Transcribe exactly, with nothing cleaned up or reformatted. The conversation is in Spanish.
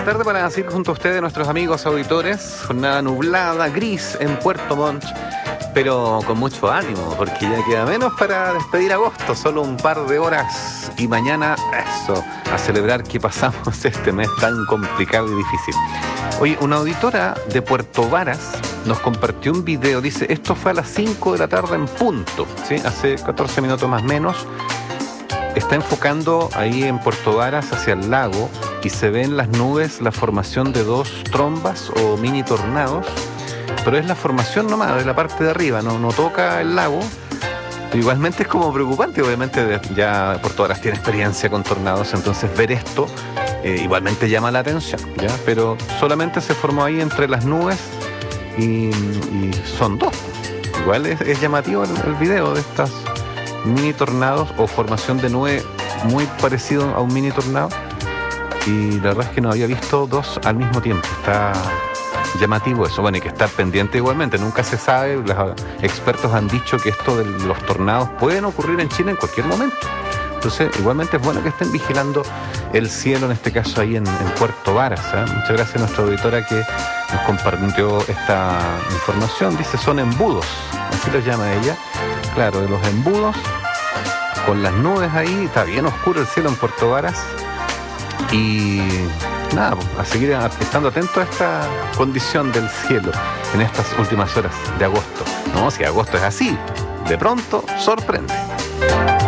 tarde para seguir junto a ustedes, nuestros amigos auditores. Jornada nublada, gris en Puerto Montt, pero con mucho ánimo, porque ya queda menos para despedir agosto, solo un par de horas. Y mañana, eso, a celebrar que pasamos este mes tan complicado y difícil. Oye, una auditora de Puerto Varas nos compartió un video, dice, esto fue a las cinco de la tarde en punto, ¿sí? Hace catorce minutos más o menos. Está enfocando ahí en Puerto Varas hacia el lago y se ve en las nubes la formación de dos trombas o mini tornados, pero es la formación nomás, de la parte de arriba, no, no toca el lago. Igualmente es como preocupante, obviamente ya Puerto Varas tiene experiencia con tornados, entonces ver esto eh, igualmente llama la atención, ¿ya? Pero solamente se formó ahí entre las nubes y, y son dos. Igual es, es llamativo el, el video de estas mini tornados o formación de nube muy parecido a un mini tornado, y la verdad es que no había visto dos al mismo tiempo. Está llamativo eso. Bueno, hay que estar pendiente igualmente, nunca se sabe. Los expertos han dicho que esto de los tornados pueden ocurrir en Chile en cualquier momento, entonces igualmente es bueno que estén vigilando el cielo, en este caso ahí en, en Puerto Varas, ¿eh? Muchas gracias a nuestra auditora que nos compartió esta información. Dice, son embudos, así los llama ella. Claro, de los embudos, con las nubes ahí, está bien oscuro el cielo en Puerto Varas. Y nada, a seguir estando atento a esta condición del cielo en estas últimas horas de agosto. No, si agosto es así, de pronto sorprende.